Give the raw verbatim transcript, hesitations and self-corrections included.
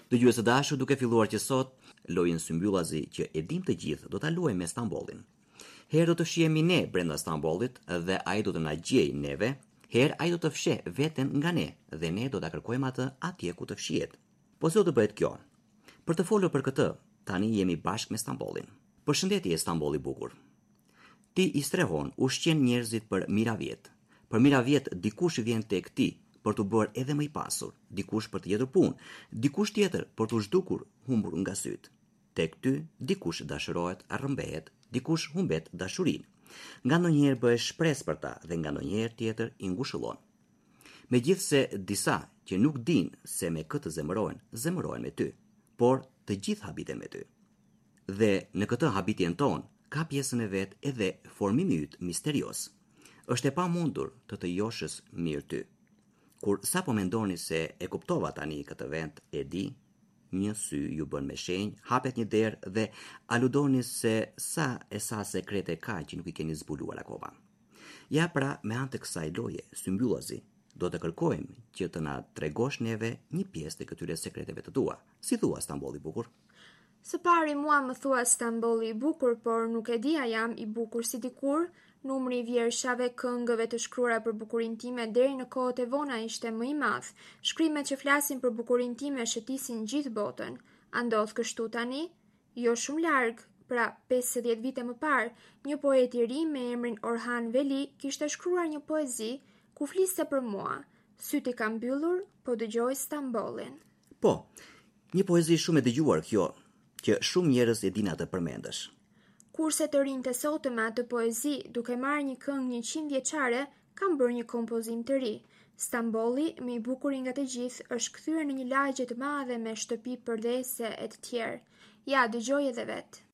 Dëgjues të dashur, duke filluar që sot lojën symbyllazi që e dim të gjithë, do ta luajmë me Stambollin. Herë do të fshihemi ne brenda Stambollit dhe ai do të na gjejë neve, herë ai do të fsheh veten nga ne dhe ne do ta kërkojmë atë atje ku të fshihet. Po si do të bëhet kjo? Për të folur për këtë, tani jemi bashkë me Stambollin. Përshëndetje Stambolli i bukur. Ti i strehon ushqen njerëzit për mira vjet. Për mira vjet dikush vjen tek ti për të bërë edhe më i pasur, dikush për të gjetur punë, dikush tjetër për të zhdukur humbur nga syt. Tek ty dikush dashurohet, arrëmbehet, dikush humbet dashurinë. Nga ndonjëherë bëhesh shpresë për ta dhe nga ndonjëherë tjetër i ngushëllon. Megjithse disa që nuk dinë se me këtë zemërojnë, zemërojnë me ty, por të gjithë habiten me ty. Dhe në këtë habitjen ton ka pjesën e vet edhe formimi yt misterios. Është e pamundur të të joshës mirë ty. Kur sa po mendoni se e kuptova tani këtë vend, e di, një sy ju bën me shenjë, hapet një derë dhe aludoni se sa e sa sekrete ka që nuk i keni zbuluar akoma. Ja pra, me anë të kësaj loje, symbyllazi, do të kërkojmë që të na tregosh neve një pjesë të këtyre sekreteve të tua. Si thua Stambolli i bukur? Së pari mua më thua Stambolli i bukur, por nuk e dia jam i bukur si dikur. Numri i vjershave, këngëve të shkruara për bukurinë time deri në kohët e vona ishte më i madh. Shkrimet që flasin për bukurinë time shëtisin gjithë botën. A ndodh kështu tani? Jo shumë larg, pra pesëdhjetë vite më parë, një poet i ri me emrin Orhan Veli kishte shkruar një poezi ku fliste për mua. Syti ka mbyllur, po dëgjoj Stambollin. Po, një poezi shumë e dëgjuar kjo, që shumë njerëz e dinë atë përmendesh. Kurse të rinjtë e sotëm me atë poezi, duke marrë një këngë njëqind vjeçare, kam bërë një kompozim të ri. Stambolli, më i bukur nga të gjithë, është kthyer në një lagje të madhe me shtëpi përdhese e të tjerë. Ja, dëgjoj edhe vet.